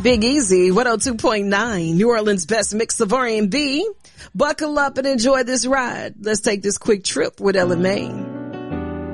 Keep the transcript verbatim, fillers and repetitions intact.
Big Easy, one oh two point nine, New Orleans' best mix of R and B. Buckle up and enjoy this ride. Let's take this quick trip with Ella May.